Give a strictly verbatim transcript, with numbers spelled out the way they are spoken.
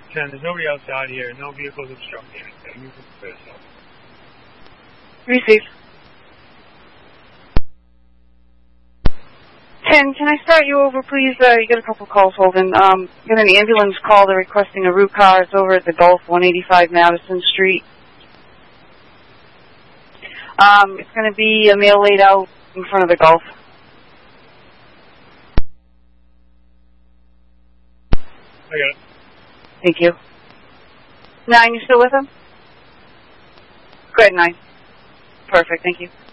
ten, there's nobody outside here. No vehicles obstructing anything. You can prepare yourself. Receive. ten, can I start you over, please? Uh, you got a couple calls holding. Um, got an ambulance call. They're requesting a route car. It's over at the Gulf, one eighty-five Madison Street. Um, it's going to be a male laid out in front of the Gulf. I got it. Thank you. Nine, you still with him? Go ahead, Nine. Perfect, thank you.